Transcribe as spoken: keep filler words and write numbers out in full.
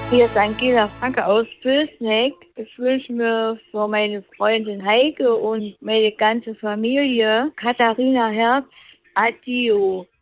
Hier ist Angela Franke aus Pülsneck. Ich wünsche mir für meine Freundin Heike und meine ganze Familie Katharina Herbst Adio.